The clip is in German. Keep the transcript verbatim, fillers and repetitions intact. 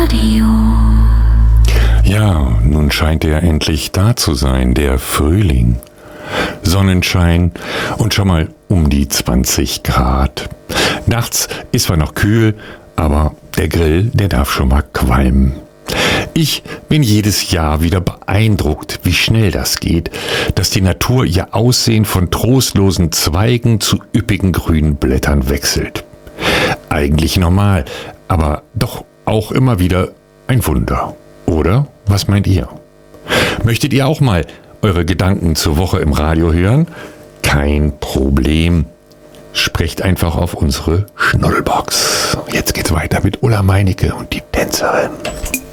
Ja, nun scheint er endlich da zu sein, der Frühling. Sonnenschein und schon mal um die zwanzig Grad. Nachts ist zwar noch kühl, aber der Grill, der darf schon mal qualmen. Ich bin jedes Jahr wieder beeindruckt, wie schnell das geht, dass die Natur ihr Aussehen von trostlosen Zweigen zu üppigen grünen Blättern wechselt. Eigentlich normal, aber doch auch immer wieder ein Wunder. Oder? Was meint ihr? Möchtet ihr auch mal eure Gedanken zur Woche im Radio hören? Kein Problem. Sprecht einfach auf unsere Schnuddelbox. Jetzt geht's weiter mit Ulla Meinecke und die Tänzerin.